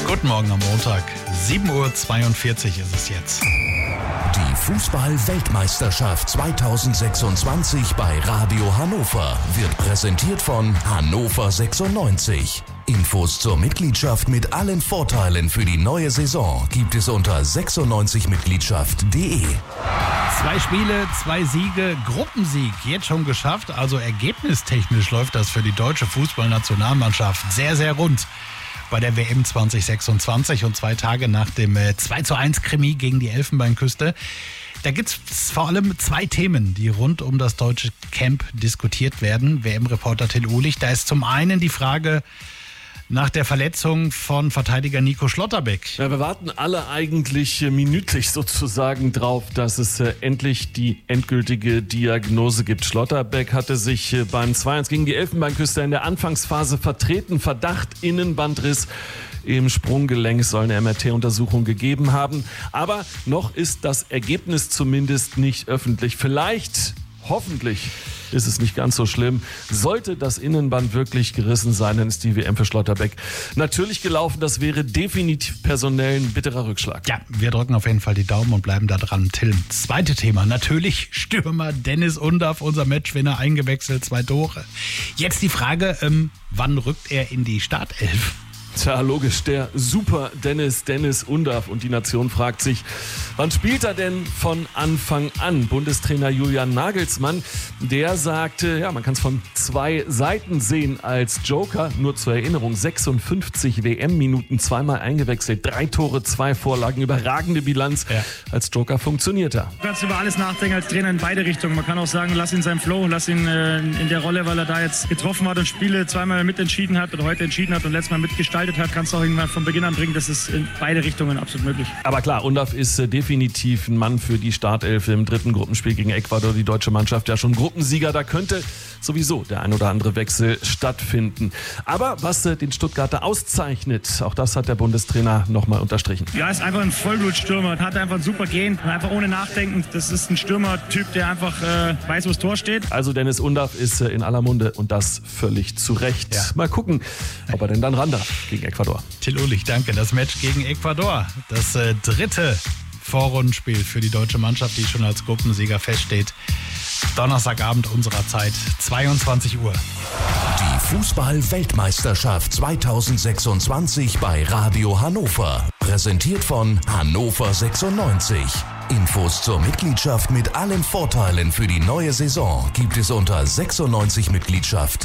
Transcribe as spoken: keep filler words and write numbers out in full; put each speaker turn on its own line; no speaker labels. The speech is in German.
Guten Morgen am Montag. sieben Uhr zweiundvierzig ist es jetzt.
Die Fußball-Weltmeisterschaft zweitausendsechsundzwanzig bei Radio Hannover wird präsentiert von Hannover sechsundneunzig. Infos zur Mitgliedschaft mit allen Vorteilen für die neue Saison gibt es unter sechsundneunzig mitgliedschaft punkt de.
Zwei Spiele, zwei Siege, Gruppensieg jetzt schon geschafft. Also ergebnistechnisch läuft das für die deutsche Fußballnationalmannschaft sehr, sehr rund bei der W M zwanzig sechsundzwanzig und zwei Tage nach dem zwei zu eins Krimi gegen die Elfenbeinküste. Da gibt es vor allem zwei Themen, die rund um das deutsche Camp diskutiert werden. W M-Reporter Till Uhlich, da ist zum einen die Frage nach der Verletzung von Verteidiger Nico Schlotterbeck.
Ja, wir warten alle eigentlich minütlich sozusagen drauf, dass es äh, endlich die endgültige Diagnose gibt. Schlotterbeck hatte sich äh, beim zwei eins gegen die Elfenbeinküste in der Anfangsphase vertreten. Verdacht Innenbandriss im Sprunggelenk, soll eine M R T-Untersuchung gegeben haben. Aber noch ist das Ergebnis zumindest nicht öffentlich. Vielleicht, hoffentlich, ist es nicht ganz so schlimm. Sollte das Innenband wirklich gerissen sein, dann ist die W M für Schlotterbeck natürlich gelaufen. Das wäre definitiv personell ein bitterer Rückschlag.
Ja, wir drücken auf jeden Fall die Daumen und bleiben da dran. Till, zweite Thema. Natürlich Stürmer Dennis Undaff, unser Matchwinner, eingewechselt, zwei Tore. Jetzt die Frage, ähm, wann rückt er in die Startelf?
Tja, logisch, der Super Dennis, Dennis Undaff. Und die Nation fragt sich, wann spielt er denn von Anfang an? Bundestrainer Julian Nagelsmann, der sagte, ja, man kann es von zwei Seiten sehen als Joker. Nur zur Erinnerung, sechsundfünfzig W M-Minuten, zweimal eingewechselt, drei Tore, zwei Vorlagen, überragende Bilanz. Ja. Als Joker funktioniert er.
Du kannst über alles nachdenken als Trainer in beide Richtungen. Man kann auch sagen, lass ihn seinen Flow, lass ihn äh, in der Rolle, weil er da jetzt getroffen hat und Spiele zweimal mitentschieden hat oder heute entschieden hat und letztes Mal mitgestaltet hat, kannst du auch irgendwann von Beginn an bringen. Das ist in beide Richtungen absolut möglich.
Aber klar, Undaff ist äh, definitiv ein Mann für die Startelf im dritten Gruppenspiel gegen Ecuador. Die deutsche Mannschaft ja schon Gruppensieger. Da könnte sowieso der ein oder andere Wechsel stattfinden. Aber was äh, den Stuttgarter auszeichnet, auch das hat der Bundestrainer nochmal unterstrichen.
Ja, ist einfach ein Vollblutstürmer. Hat einfach ein super Gehen. Einfach ohne Nachdenken. Das ist ein Stürmertyp, der einfach äh, weiß, wo das Tor steht.
Also Dennis Undaff ist äh, in aller Munde und das völlig zu Recht. Ja. Mal gucken, ob er denn dann ran darf gegen Ecuador.
Till Uhlich, danke. Das Match gegen Ecuador. Das äh, dritte Vorrundenspiel für die deutsche Mannschaft, die schon als Gruppensieger feststeht. Donnerstagabend unserer Zeit, zweiundzwanzig Uhr.
Die Fußball-Weltmeisterschaft zweitausendsechsundzwanzig bei Radio Hannover. Präsentiert von Hannover sechsundneunzig. Infos zur Mitgliedschaft mit allen Vorteilen für die neue Saison gibt es unter sechsundneunzig mitgliedschaft